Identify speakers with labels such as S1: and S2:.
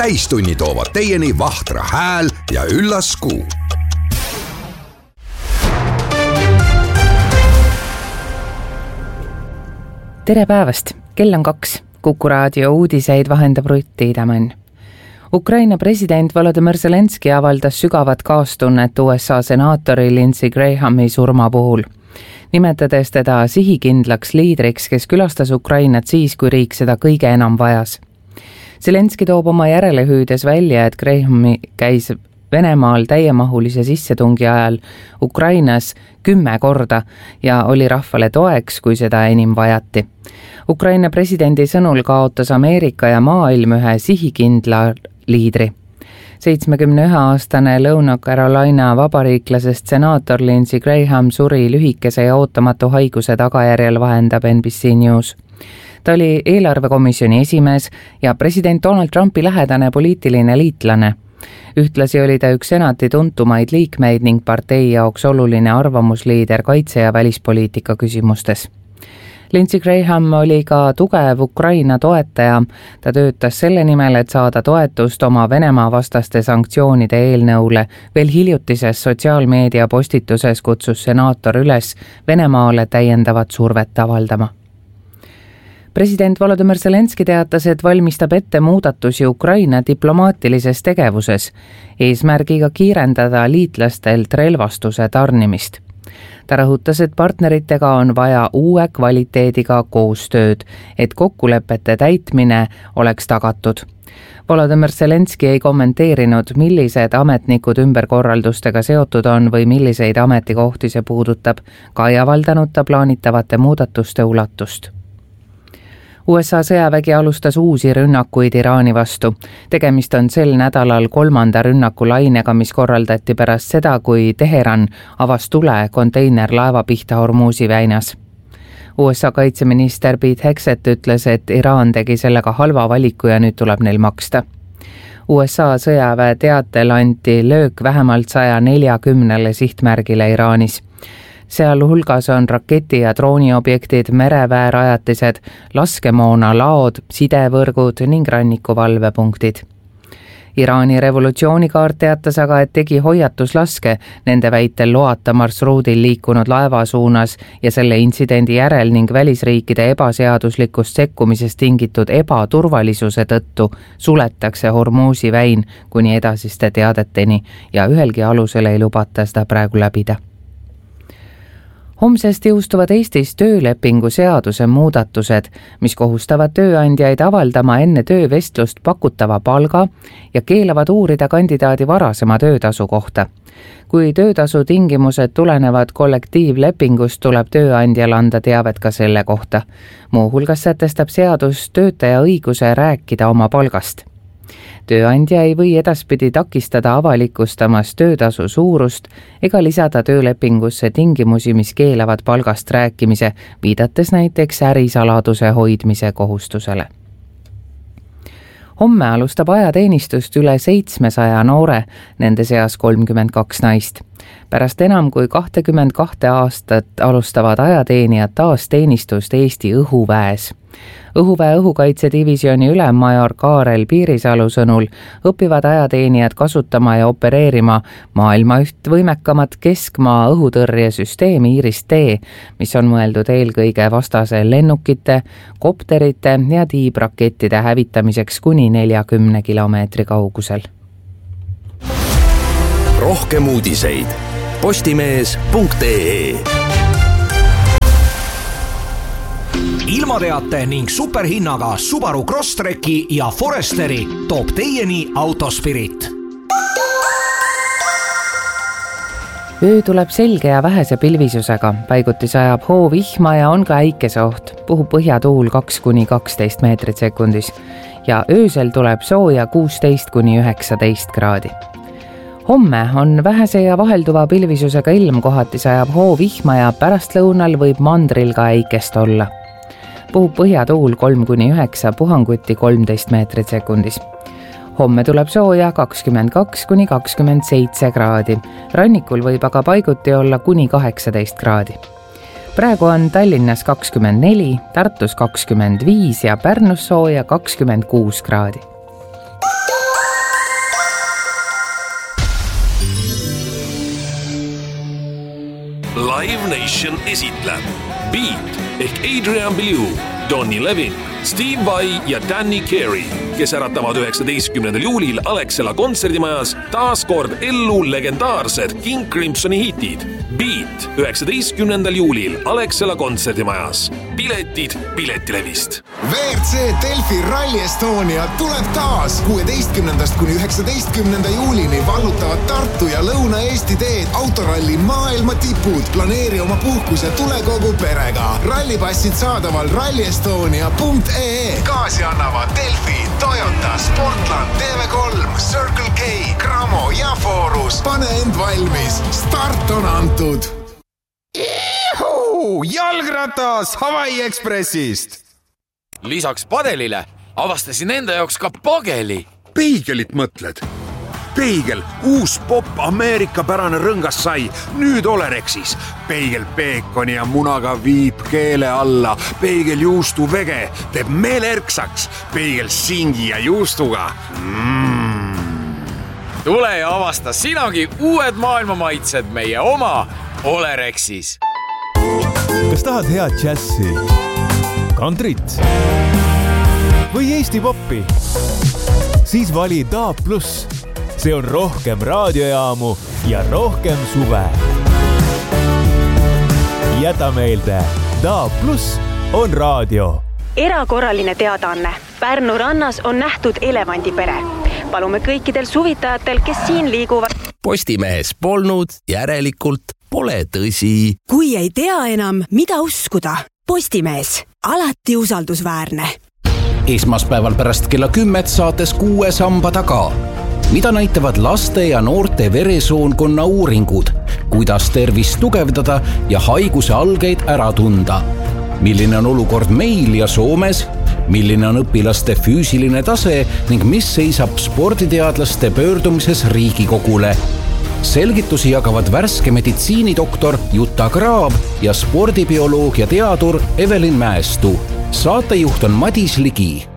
S1: täistunni toovad teieni Vahtra hääl ja üllas Kuu.
S2: Tere päevast, kell on 2. Kuku raadio uudiseid vahendab Rutt Tiidemann. Ukraina president Volodymyr Zelenski avaldas sügavat kaastunnet USA senaatori Lindsey Grahami surma puhul, nimetades teda sihikindlaks liidriks, kes külastas Ukrainat siis, kui riik seda kõige enam vajas. Zelenski toob oma järelehüüdes välja, et Grahami käis Venemaal täiemahulise sissetungi ajal Ukrainas 10 korda ja oli rahvale toeks, kui seda enim vajati. Ukraina presidendi sõnul kaotas Ameerika ja maailm ühe sihikindla liidri. 71-aastane Lõuna-Carolina vabariiklasest senaator Lindsey Graham suri lühikese ja ootamatu haiguse tagajärjel, vahendab NBC News. Ta oli eelarvekomisjoni esimees ja president Donald Trumpi lähedane poliitiline liitlane. Ühtlasi oli ta üks senati tuntumaid liikmeid ning partei jaoks oluline arvamusliider kaitse- ja välispoliitika küsimustes. Lindsey Graham oli ka tugev Ukraina toetaja. Ta töötas selle nimel, et saada toetust oma Venemaa vastaste sanktsioonide eelnõule. Veel hiljutises sotsiaalmeedia postituses kutsus senaator üles Venemaale täiendavat survet avaldama. President Volodymyr Zelenski teatas, et valmistab ette muudatusi Ukraina diplomaatilises tegevuses, eesmärgiga kiirendada liitlastelt relvastuse tarnimist. Ta rõhutas, et partneritega on vaja uue kvaliteediga koostööd, et kokkulepete täitmine oleks tagatud. Volodymyr Zelenski ei kommenteerinud, millised ametnikud ümberkorraldustega seotud on või milliseid ametikohti see puudutab, ka ei avaldanud ta plaanitavate muudatuste ulatust. USA sõjavägi alustas uusi rünnakuid Iraani vastu. Tegemist on sel nädalal 3. rünnakulainega, mis korraldati pärast seda, kui Teheran avas tule konteinerlaeva pihta Hormuzi väinas. USA kaitseminister Pete Hegseth ütles, et Iraan tegi sellega halva valiku ja nüüd tuleb neil maksta. USA sõjaväe teatel anti löök vähemalt 140 sihtmärgile Iraanis. Seal hulgas on raketi- ja drooniobjektid, mereväerajatised, laskemoona laod, sidevõrgud ning rannikuvalvepunktid. Iraani revolutsioonikaart teatas aga, et tegi hoiatuslaske nende väitel loata marsruudil liikunud laeva suunas ja selle intsidendi järel ning välisriikide ebaseaduslikust sekkumisest tingitud ebaturvalisuse tõttu suletakse Hormuzi väin kuni edasiste teadeteni ja ühelgi alusel ei lubata seda praegu läbida. Homsest jõustuvad Eestis töölepingu seaduse muudatused, mis kohustavad tööandjaid avaldama enne töövestlust pakutava palga ja keelavad uurida kandidaadi varasema töötasu kohta. Kui töötasu tingimused tulenevad kollektiivlepingust, tuleb tööandjal anda teavet ka selle kohta. Muuhulgas sätestab seadus töötaja õiguse rääkida oma palgast. Tööandja ei või edaspidi takistada avalikustamast töötasu suurust ega lisada töölepingusse tingimusi, mis keelavad palgast rääkimise, viidates näiteks ärisaladuse hoidmise kohustusele. Homme alustab ajateenistust üle 700 noore, nende seas 32 naist. Pärast enam kui 22 aastat alustavad ajateenijad taas teenistust Eesti õhuväes. Õhuväe õhukaitsedivisjoni ülemmajor Kaarel Piirisalu sõnul õpivad ajateenijad kasutama ja opereerima maailma üht võimekamat keskmaa õhutõrjesüsteemi Iris-T, mis on mõeldud eelkõige vastase lennukite, kopterite ja tiibrakettide hävitamiseks kuni 40 kilomeetri kaugusel.
S1: Rohkem uudiseid postimees.ee.
S3: Ilmateate ning superhinnaga Subaru Crosstreki ja Foresteri toob teieni Autospirit.
S2: Öö tuleb selge ja vähese pilvisusega, paiguti sajab hoovihma ja on ka äikeseoht, puhub põhjatuul 2–12 meetrit sekundis ja öösel tuleb sooja 16–19 kraadi. Homme on vähese ja vahelduva pilvisusega ilm, kohati sajab hoovihma ja pärastlõunal võib mandril ka äikest olla. Puhub põhjatuul 3–9, puhanguti 13 meetrit sekundis. Homme tuleb sooja 22–27 kraadi. Rannikul võib aga paiguti olla kuni 18 kraadi. Praegu on Tallinnas 24, Tartus 25 ja Pärnus sooja 26 kraadi.
S4: Live Nation esitleb Beat ehk Adrian Belew, Donny Levin, Steve Vai ja Danny Carey, kes äratavad 19. juulil Alexela kontserdimajas taas kord ellu legendaarsed King Crimsoni hitid. Beat 19. juulil Alexela kontserdimajas. Piletid Piletilevist.
S5: WRC Delfi Rally Estonia tuleb taas 16. kuni 19. juulini vallutavad Tartu ja Lõuna-Eesti teed autoralli maailma tipud. Planeeri oma puhkus ja tule kogu perega. Rallipassid saadaval rallyestonia.ee. Kaasi annavad Delfi, Toyota, Sportland, TV3, Circle K, Cramo ja Forus. Pane end valmis. Start on antud.
S6: Jalgratas Hawaii Expressist.
S7: Lisaks padelile avastasin enda jaoks ka pageli.
S1: Peigelit mõtled? Peigel, uus pop ameerikapärane rõngas sai, nüüd Olerexis. Peigel peekoni ja munaga viib keele alla. Peigel juustu vege teeb meelerksaks. Peigel singi ja juustuga.
S7: Tule ja avasta sinagi uued maailmamaitsed meie oma Olerexis.
S8: Kas tahad head džässi, kantrit või Eesti poppi? Siis vali DAB+. See on rohkem raadiojaamu ja rohkem suve. Jäta meelde, DAB+ on raadio.
S9: Erakorraline teadaanne. Pärnu rannas on nähtud elevandipere. Palume kõikidel suvitajatel, kes siin liiguvad.
S10: Postimehes polnud, järelikult pole tõsi.
S11: Kui ei tea enam, mida uskuda, Postimees, alati usaldusväärne.
S10: Esmaspäeval pärast kella 10 saates 6 samba taga. Mida näitavad laste ja noorte veresoonkonna uuringud? Kuidas tervist tugevdada ja haiguse algeid ära tunda? Milline on olukord meil ja Soomes? Milline on õpilaste füüsiline tase ning mis seisab sporditeadlaste pöördumises Riigikogule? Selgitusi jagavad värske meditsiinidoktor Jutta Graab ja spordibioloogia teadur Evelin Mäestu. Saatejuht on Madis Ligi.